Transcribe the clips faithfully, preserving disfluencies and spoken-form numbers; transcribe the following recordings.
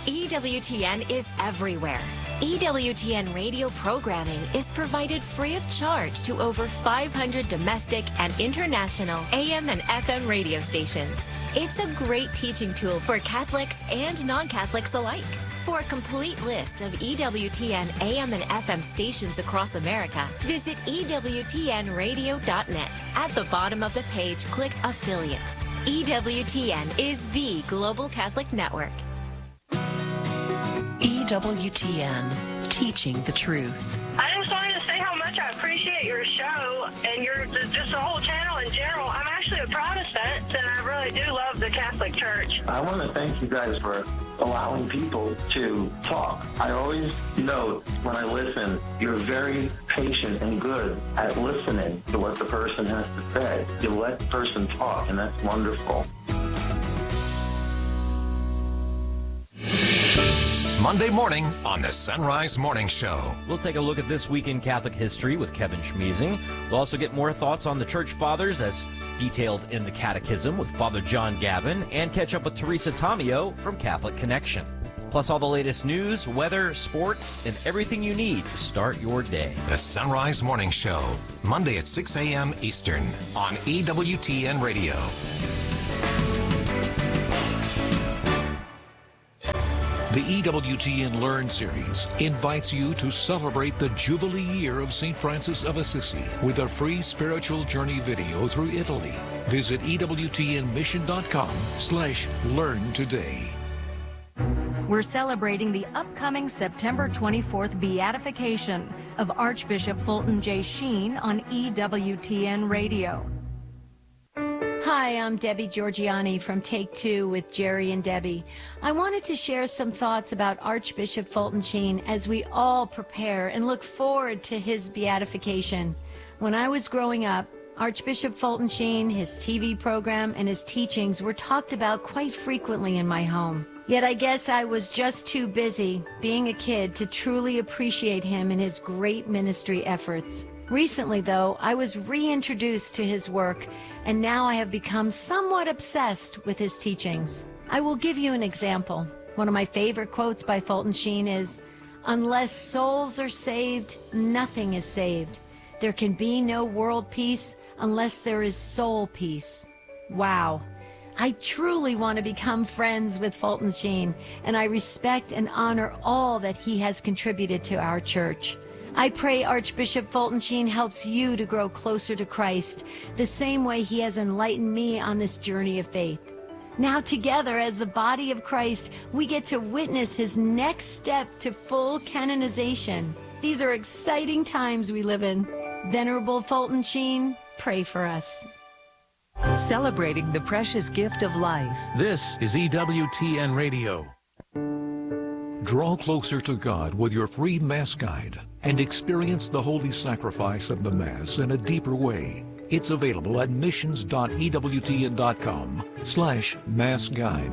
E W T N is everywhere. E W T N radio programming is provided free of charge to over five hundred domestic and international A M and F M radio stations. It's a great teaching tool for Catholics and non-Catholics alike. For a complete list of E W T N A M and F M stations across America, visit E W T N radio dot net. At the bottom of the page, click Affiliates. E W T N is the Global Catholic Network. E W T N, teaching the truth. I just wanted to say how much I appreciate your show and your just the whole channel in general. I'm actually a Protestant, and I really do love the Catholic Church. I want to thank you guys for allowing people to talk. I always note when I listen, you're very patient and good at listening to what the person has to say. You let the person talk, and that's wonderful. Monday morning on the Sunrise Morning Show. We'll take a look at this week in Catholic history with Kevin Schmeezing. We'll also get more thoughts on the Church Fathers as detailed in the Catechism with Father John Gavin, and catch up with Teresa Tomeo from Catholic Connection. Plus all the latest news, weather, sports, and everything you need to start your day. The Sunrise Morning Show, Monday at six a.m. Eastern on E W T N Radio. The E W T N Learn series invites you to celebrate the Jubilee year of Saint Francis of Assisi with a free spiritual journey video through Italy. Visit E W T N mission dot com slash learn today. We're celebrating the upcoming September twenty-fourth beatification of Archbishop Fulton J. Sheen on E W T N Radio. Hi, I'm Debbie Georgiani from Take Two with Jerry and Debbie. I wanted to share some thoughts about Archbishop Fulton Sheen as we all prepare and look forward to his beatification. When I was growing up, Archbishop Fulton Sheen, his T V program, and his teachings were talked about quite frequently in my home. Yet I guess I was just too busy being a kid to truly appreciate him and his great ministry efforts. Recently, though, I was reintroduced to his work, and now I have become somewhat obsessed with his teachings. I will give you an example. One of my favorite quotes by Fulton Sheen is, "Unless souls are saved, nothing is saved. There can be no world peace unless there is soul peace." Wow. I truly want to become friends with Fulton Sheen, and I respect and honor all that he has contributed to our church. I pray Archbishop Fulton Sheen helps you to grow closer to Christ, the same way he has enlightened me on this journey of faith. Now together as the body of Christ, we get to witness his next step to full canonization. These are exciting times we live in. Venerable Fulton Sheen, pray for us. Celebrating the precious gift of life. This is E W T N Radio. Draw closer to God with your free Mass Guide and experience the holy sacrifice of the Mass in a deeper way. It's available at missions dot E W T N dot com slash Mass Guide.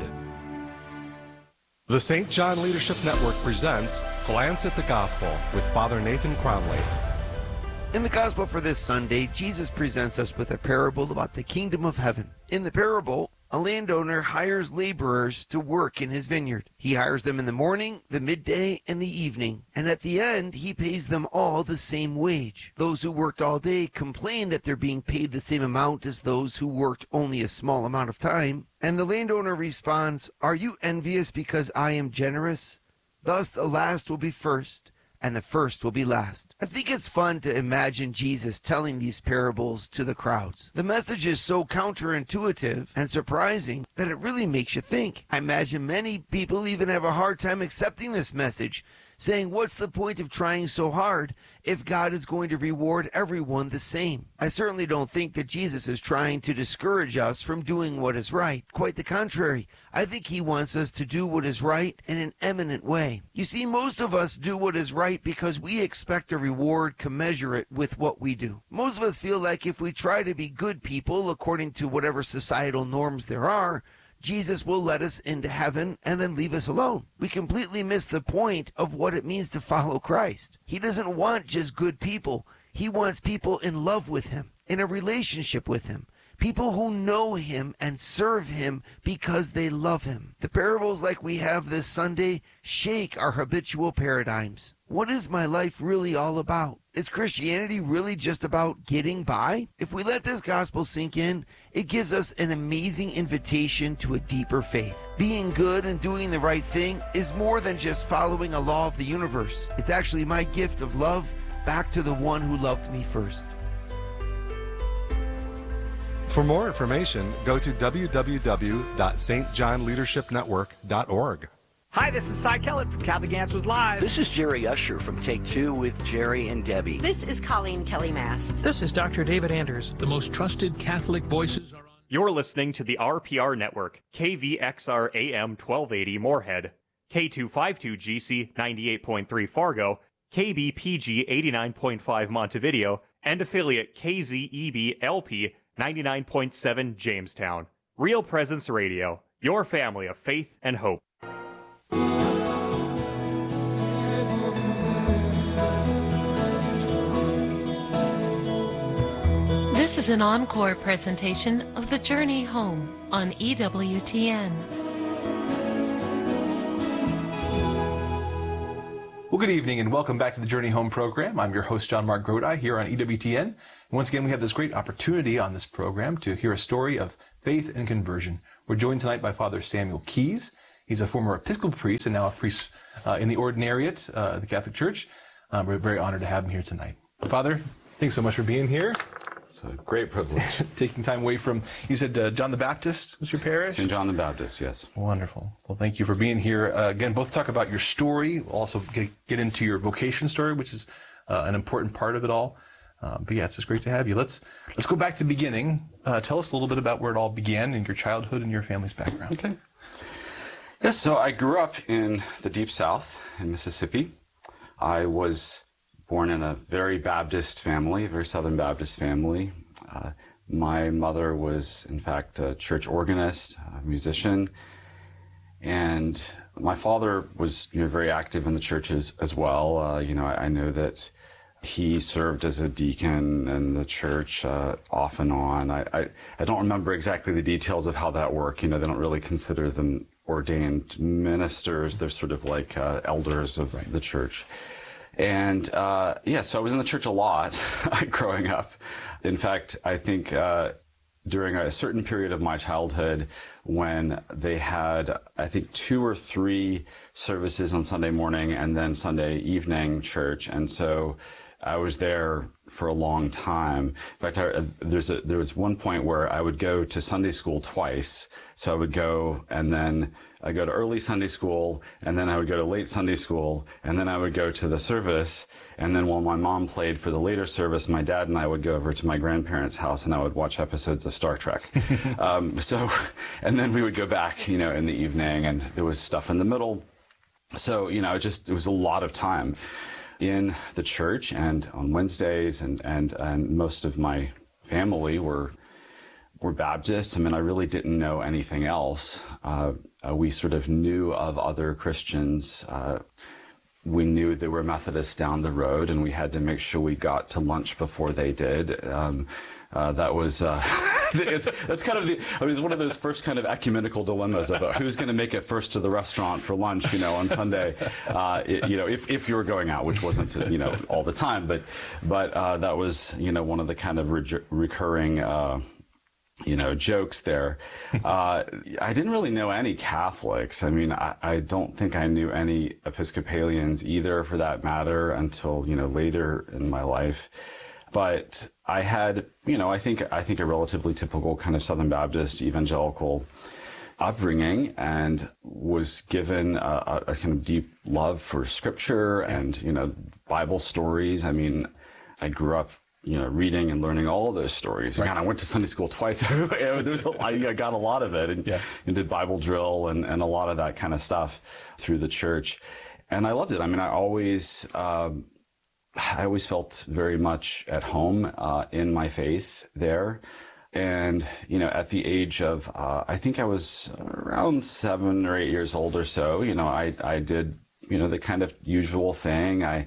The Saint John Leadership Network presents Glance at the Gospel with Father Nathan Cromley. In the Gospel for this Sunday, Jesus presents us with a parable about the kingdom of heaven. In the parable, a landowner hires laborers to work in his vineyard. He hires them in the morning, the midday, and the evening, and at the end, he pays them all the same wage. Those who worked all day complain that they're being paid the same amount as those who worked only a small amount of time, and the landowner responds, "Are you envious because I am generous? Thus the last will be first, and the first will be last." I think it's fun to imagine Jesus telling these parables to the crowds. The message is so counterintuitive and surprising that it really makes you think. I imagine many people even have a hard time accepting this message, saying, what's the point of trying so hard if God is going to reward everyone the same? I certainly don't think that Jesus is trying to discourage us from doing what is right. Quite the contrary. I think he wants us to do what is right in an eminent way. You see, most of us do what is right because we expect a reward commensurate with what we do. Most of us feel like if we try to be good people according to whatever societal norms there are, Jesus will let us into heaven and then leave us alone. We completely miss the point of what it means to follow Christ. He doesn't want just good people. He wants people in love with him, in a relationship with him, people who know him and serve him because they love him. The parables like we have this Sunday shake our habitual paradigms. What is my life really all about? Is Christianity really just about getting by? If we let this gospel sink in, it gives us an amazing invitation to a deeper faith. Being good and doing the right thing is more than just following a law of the universe. It's actually my gift of love back to the one who loved me first. For more information, go to w w w dot s t john leadership network dot org. Hi, this is Cy Kellett from Catholic Answers Live. This is Jerry Usher from Take Two with Jerry and Debbie. This is Colleen Kelly Mast. This is Doctor David Anders. The most trusted Catholic voices are on. You're listening to the R P R Network, K V X R A M twelve eighty Moorhead, K two fifty-two G C ninety-eight point three Fargo, K B P G eighty-nine point five Montevideo, and affiliate K Z E B L P ninety-nine point seven Jamestown. Real Presence Radio, your family of faith and hope. This is an encore presentation of The Journey Home on E W T N. Well, good evening and welcome back to the Journey Home program. I'm your host, John Mark Grodi, here on E W T N. And once again, we have this great opportunity on this program to hear a story of faith and conversion. We're joined tonight by Father Samuel Keys. He's a former Episcopal priest and now a priest uh, in the Ordinariate uh, of the Catholic Church. Um, we're very honored to have him here tonight. Father, thanks so much for being here. It's a great privilege. Taking time away from, you said uh, John the Baptist was your parish? Saint John the Baptist, yes. Wonderful. Well, thank you for being here. Uh, again, both talk about your story. We'll also get, get into your vocation story, which is uh, an important part of it all. Um, but yeah, it's just great to have you. Let's let's go back to the beginning. Uh, tell us a little bit about where it all began and your childhood and your family's background. Okay. Yes, so I grew up in the Deep South in Mississippi. I was born in a very Baptist family, a very Southern Baptist family. Uh, my mother was, in fact, a church organist, a musician, and my father was, you know, very active in the churches as well. Uh, you know, I, I know that he served as a deacon in the church uh, off and on. I, I, I don't remember exactly the details of how that worked. You know, they don't really consider them ordained ministers. They're sort of like uh, elders of right. the church. And, uh, yeah, so I was in the church a lot growing up. In fact, I think uh, during a certain period of my childhood when they had, I think, two or three services on Sunday morning and then Sunday evening church. And so I was there for a long time. In fact, I, there's a, there was one point where I would go to Sunday school twice. So I would go and then I go to early Sunday school, and then I would go to late Sunday school, and then I would go to the service. And then while my mom played for the later service, my dad and I would go over to my grandparents' house, and I would watch episodes of Star Trek. um, so, and then we would go back, you know, in the evening, and there was stuff in the middle. So, you know, it just, it was a lot of time in the church and on Wednesdays, and, and, and most of my family were were Baptists. I mean, I really didn't know anything else. Uh, uh, we sort of knew of other Christians. Uh, we knew there were Methodists down the road, and we had to make sure we got to lunch before they did. Um, uh, that was, uh, that's kind of the, I mean, it's one of those first kind of ecumenical dilemmas about who's going to make it first to the restaurant for lunch, you know, on Sunday, uh, it, you know, if, if you were going out, which wasn't, you know, all the time, but, but, uh, that was, you know, one of the kind of re- recurring, uh, you know, jokes there. Uh, I didn't really know any Catholics. I mean, I, I don't think I knew any Episcopalians either, for that matter, until, you know, later in my life. But I had, you know, I think, I think a relatively typical kind of Southern Baptist evangelical upbringing, and was given a, a kind of deep love for scripture and, you know, Bible stories. I mean, I grew up, you know, reading and learning all of those stories. Right. Again, I went to Sunday school twice. there was a, I got a lot of it, and, yeah. and did Bible drill and, and a lot of that kind of stuff through the church. And I loved it. I mean, I always, um, I always felt very much at home uh, in my faith there. And, you know, at the age of, uh, I think I was around seven or eight years old or so, you know, I, I did, you know, the kind of usual thing. I,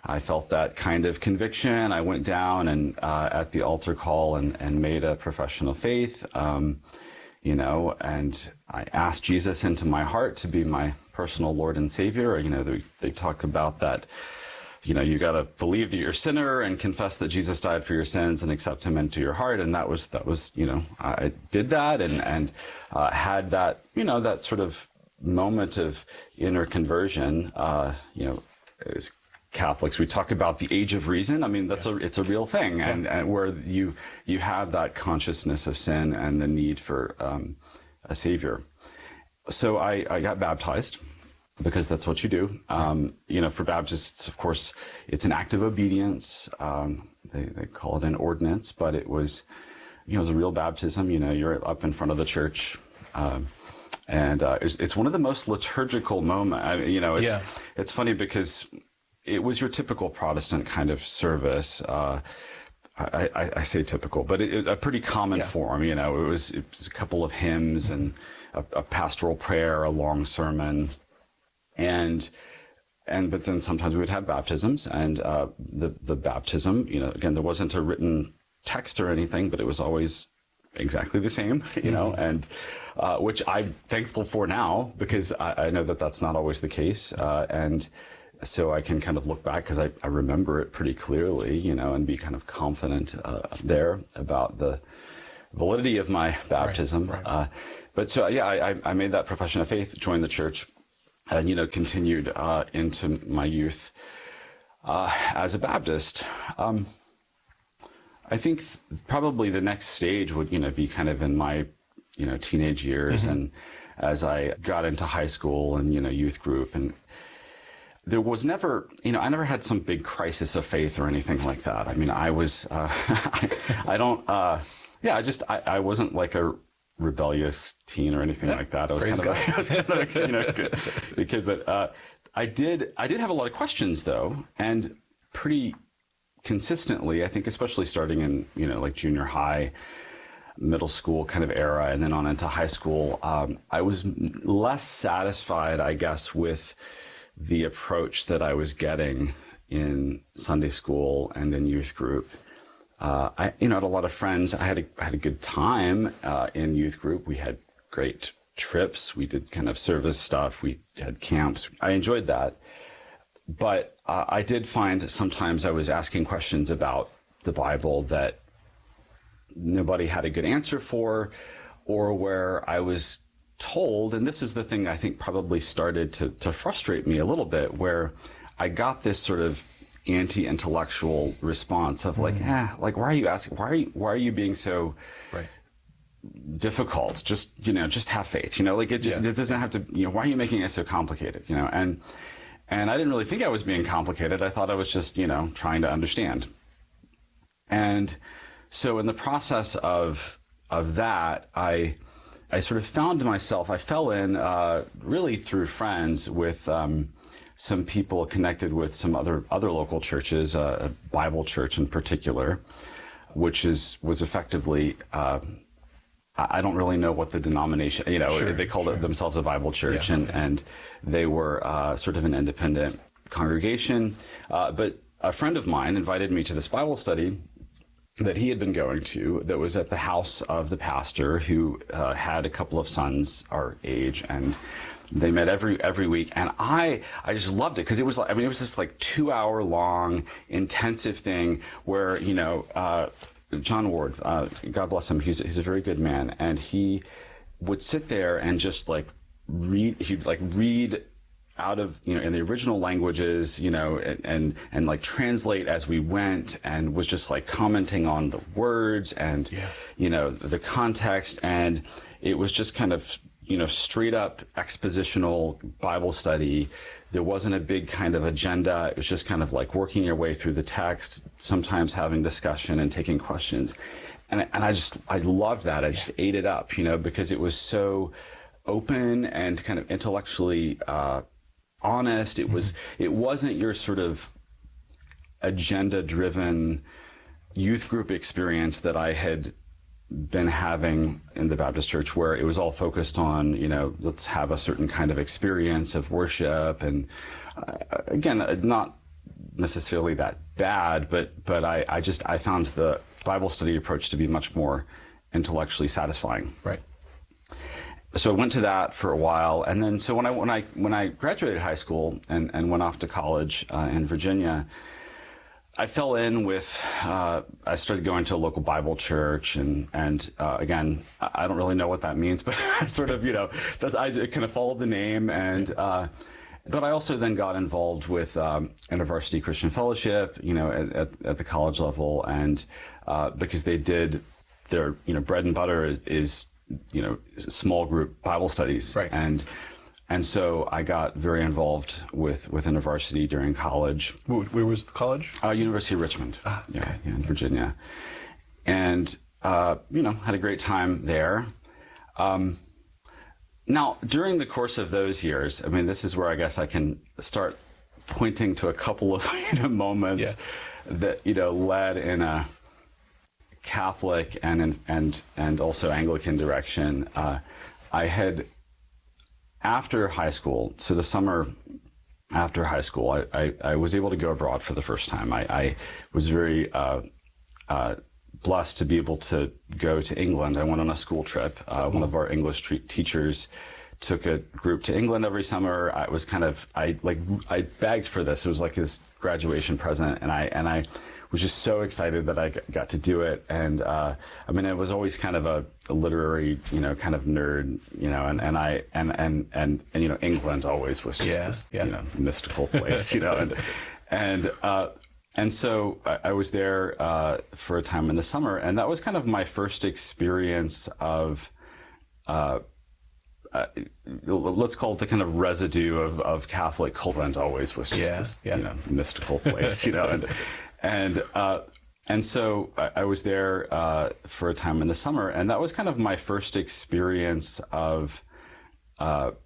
I felt that kind of conviction. I went down and uh, at the altar call and, and made a profession of faith, um, you know, and I asked Jesus into my heart to be my personal Lord and Savior. You know, they, they talk about that, you know, you got to believe that you're a sinner and confess that Jesus died for your sins and accept him into your heart. And that was, that was, you know, I did that and, and uh, had that, you know, that sort of moment of inner conversion. Uh, you know, as Catholics, we talk about the age of reason. I mean, that's yeah. a, it's a real thing. And, yeah. and where you, you have that consciousness of sin and the need for um, a savior. So I, I got baptized, because that's what you do. Um, you know, for Baptists, of course, it's an act of obedience. Um, they, they call it an ordinance, but it was, you know, it was a real baptism. You know, you're up in front of the church. Um, and uh, it's, it's one of the most liturgical moments. I, you know, it's, yeah. it's funny because it was your typical Protestant kind of service. Uh, I, I, I say typical, but it, it was a pretty common yeah. form. You know, it was, it was a couple of hymns and a, a pastoral prayer, a long sermon. And, and, but then sometimes we would have baptisms and, uh, the, the baptism, you know, again, there wasn't a written text or anything, but it was always exactly the same, you know, and, uh, which I'm thankful for now because I, I know that that's not always the case. Uh, and so I can kind of look back because I, I remember it pretty clearly, you know, and be kind of confident, uh, there about the validity of my baptism. Right, right. Uh, but so, yeah, I, I made that profession of faith, joined the church. And, you know, continued uh, into my youth uh, as a Baptist. Um, I think th- probably the next stage would, you know, be kind of in my, you know, teenage years. Mm-hmm. And as I got into high school and, you know, youth group. And there was never, you know, I never had some big crisis of faith or anything like that. I mean, I was, uh, I, I don't, uh, yeah, I just, I, I wasn't like a rebellious teen or anything yeah, like that. I was kind of, a, I was kind of a, you know, good, good kid, but uh, I did, I did have a lot of questions though, and pretty consistently, I think, especially starting in, you know, like junior high, middle school kind of era, and then on into high school, um, I was less satisfied, I guess, with the approach that I was getting in Sunday school and in youth group. Uh, I, you know, had a lot of friends. I had a, I had a good time, uh, in youth group. We had great trips. We did kind of service stuff. We had camps. I enjoyed that. But, uh, I did find sometimes I was asking questions about the Bible that nobody had a good answer for, or where I was told, and this is the thing I think probably started to, to frustrate me a little bit, where I got this sort of anti-intellectual response of like, mm. ah, like, why are you asking, why are you, why are you being so right. difficult? Just, you know, just have faith, you know, like it, yeah. it doesn't have to, you know, why are you making it so complicated, you know? And, and I didn't really think I was being complicated. I thought I was just, you know, trying to understand. And so in the process of, of that, I, I sort of found myself, I fell in, uh, really through friends with, um, some people connected with some other other local churches, uh, a Bible church in particular, which is was effectively, uh, I don't really know what the denomination, you know, sure, they called sure. it themselves a Bible church, yeah, and, okay. and they were uh, sort of an independent congregation. Uh, but a friend of mine invited me to this Bible study that he had been going to that was at the house of the pastor who uh, had a couple of sons our age, and they met every every week, and I I just loved it because it was like I mean it was this like two hour long intensive thing where you know uh, John Ward, uh, God bless him, he's he's a very good man, and he would sit there and just like read he'd like read out of you know in the original languages you know and and, and like translate as we went, and was just like commenting on the words and yeah. you know the context, and it was just kind of you know, straight up expositional Bible study. There wasn't a big kind of agenda. It was just kind of like working your way through the text, sometimes having discussion and taking questions. And, and I just, I loved that. I just ate it up, you know, because it was so open and kind of intellectually, uh, honest. It was, it wasn't your sort of agenda driven youth group experience that I had been having in the Baptist church, where it was all focused on, you know, let's have a certain kind of experience of worship. And uh, again, not necessarily that bad, but but I, I just I found the Bible study approach to be much more intellectually satisfying. Right. So I went to that for a while, and then so when I when I when I graduated high school and, and went off to college uh, in Virginia, I fell in with, uh, I started going to a local Bible church, and, and uh, again, I don't really know what that means, but I sort of, you know, that's, I kind of followed the name, and, uh, but I also then got involved with um, InterVarsity Christian Fellowship, you know, at, at, at the college level, and uh, because they did their, you know, bread and butter is, is you know, small group Bible studies. Right. And And so I got very involved with, with InterVarsity during college. Where, where was the college? Uh, University of Richmond. Ah, okay. yeah, yeah, in Virginia. And, uh, you know, had a great time there. Um, now, during the course of those years, I mean, this is where I guess I can start pointing to a couple of you know, moments yeah. that, you know, led in a Catholic and, in, and, and also Anglican direction. Uh, I had... After high school, so the summer after high school, I, I, I was able to go abroad for the first time. I, I was very uh, uh, blessed to be able to go to England. I went on a school trip. Uh, one of our English tre- teachers took a group to England every summer. I was kind of, I like, I begged for this. It was like this graduation present, and I and I was just so excited that I got to do it. And uh, I mean, I was always kind of a, a literary, you know, kind of nerd, you know, and, and I and, and and and you know, England always was just yeah, this yeah. you know mystical place, you know, and and uh, and so I, I was there uh, for a time in the summer, and that was kind of my first experience of. Uh, Uh, let's call it the kind of residue of, of Catholic culture. And always was just yeah, this yeah. you know, mystical place, you know, and and uh, and so I, I was there uh, for a time in the summer, and that was kind of my first experience of uh,